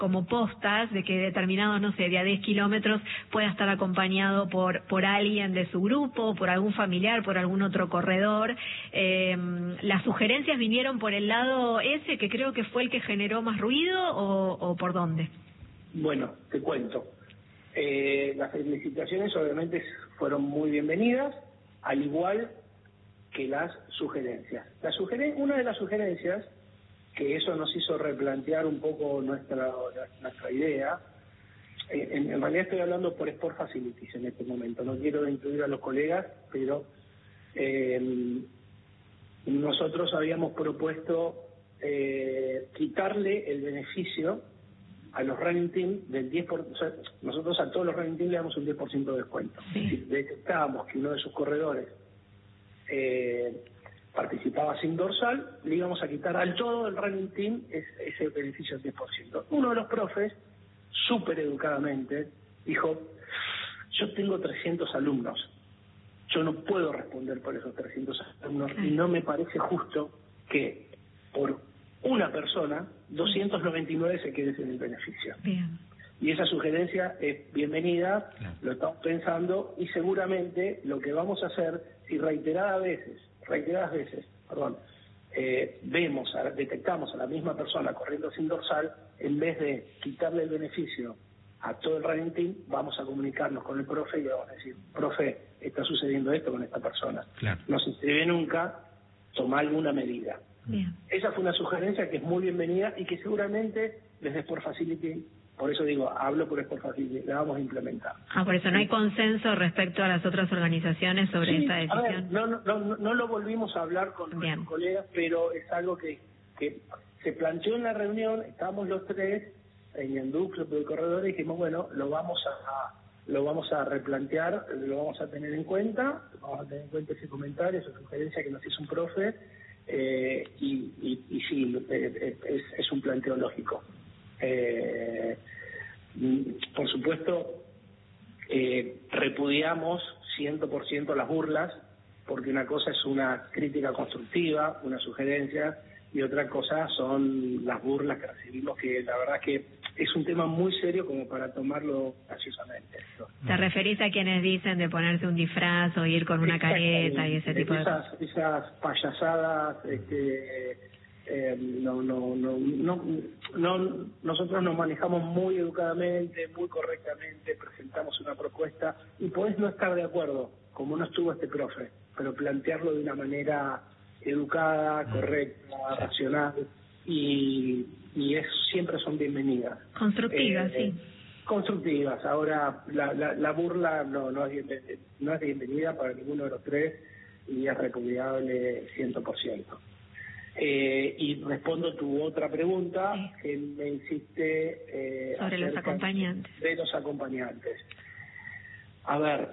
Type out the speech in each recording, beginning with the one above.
como postas de que determinado, no sé, de a 10 kilómetros pueda estar acompañado por alguien de su grupo, por algún familiar, por algún otro corredor. ¿Las sugerencias vinieron por el lado ese, que creo que fue el que generó más ruido, o por dónde? Bueno, te cuento. Las felicitaciones obviamente fueron muy bienvenidas, al igual que las sugerencias. Una de las sugerencias, que eso nos hizo replantear un poco nuestra idea, en realidad estoy hablando por Sport Facilities en este momento, no quiero incluir a los colegas, pero nosotros habíamos propuesto quitarle el beneficio a los running team del 10%, o sea, nosotros a todos los running team le damos un 10% de descuento. Sí. Si detectábamos que uno de sus corredores participaba sin dorsal, le íbamos a quitar al todo el running team ese beneficio del 10%. Uno de los profes, súper educadamente, dijo: yo tengo 300 alumnos, yo no puedo responder por esos 300 alumnos y no me parece justo que por una persona 299 se queden sin el beneficio. Bien. Y esa sugerencia es bienvenida, lo estamos pensando, y seguramente lo que vamos a hacer, si reiteradas veces, detectamos a la misma persona corriendo sin dorsal, en vez de quitarle el beneficio a todo el running team, vamos a comunicarnos con el profe y le vamos a decir: profe, está sucediendo esto con esta persona. No se inscribe nunca, toma alguna medida. Bien. Esa fue una sugerencia que es muy bienvenida y que seguramente desde Sport Facility, por eso digo, hablo por Sport Facility, la vamos a implementar. Por eso no hay consenso respecto a las otras organizaciones sobre esta decisión. A ver, no lo volvimos a hablar con nuestros colegas, pero es algo que se planteó en la reunión. Estábamos los tres en el grupo de corredores y dijimos: bueno, lo vamos a replantear, lo vamos a tener en cuenta, ese comentario, esa sugerencia que nos hizo un profe, y sí, es un planteo lógico. Por supuesto, repudiamos 100% las burlas, porque una cosa es una crítica constructiva, una sugerencia, y otra cosa son las burlas que recibimos, que la verdad que es un tema muy serio como para tomarlo graciosamente. ¿Te referís a quienes dicen de ponerse un disfraz o ir con una careta y ese tipo de cosas? Esas payasadas, nosotros nos manejamos muy educadamente, muy correctamente, presentamos una propuesta y podés no estar de acuerdo, como no estuvo este profe, pero plantearlo de una manera educada, correcta, racional, y siempre son bienvenidas. Constructivas, sí. Constructivas. Ahora, la burla no es bienvenida para ninguno de los tres y es repudiable 100%. Y respondo tu otra pregunta, que me hiciste sobre los acompañantes. De los acompañantes. A ver,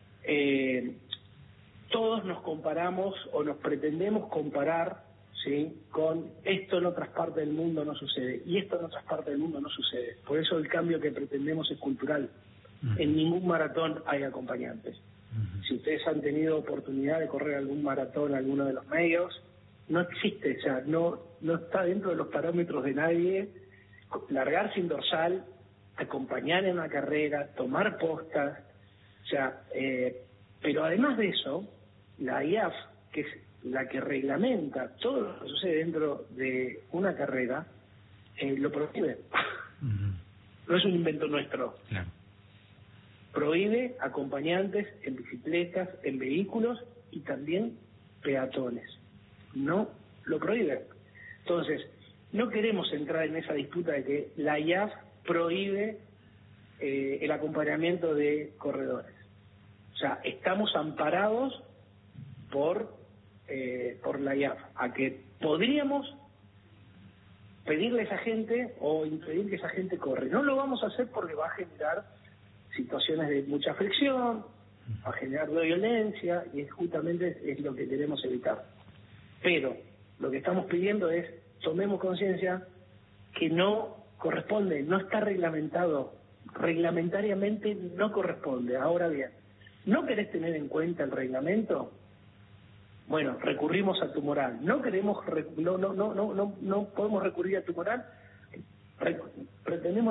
todos nos comparamos o nos pretendemos comparar, ¿sí?, con esto en otras partes del mundo no sucede y esto en otras partes del mundo no sucede. Por eso el cambio que pretendemos es cultural. En ningún maratón hay acompañantes. Si ustedes han tenido oportunidad de correr algún maratón, alguno de los medios, no existe, o sea, no está dentro de los parámetros de nadie largar sin dorsal, acompañar en una carrera, tomar postas, o sea, pero además de eso, la IAF, que es la que reglamenta todo lo que sucede dentro de una carrera, lo prohíbe. No es un invento nuestro. Prohíbe acompañantes en bicicletas, en vehículos y también peatones. No lo prohíbe. Entonces, no queremos entrar en esa disputa de que la IAF prohíbe el acompañamiento de corredores. O sea, estamos amparados por la IAF, a que podríamos pedirle a esa gente o impedir que esa gente corre. No lo vamos a hacer porque va a generar situaciones de mucha fricción, va a generar violencia, y justamente es lo que queremos evitar. Pero lo que estamos pidiendo es: tomemos conciencia que no corresponde, no está reglamentado, reglamentariamente no corresponde. Ahora bien, ¿no querés tener en cuenta el reglamento? Bueno, recurrimos a tu moral. No podemos recurrir a tu moral. Pretendemos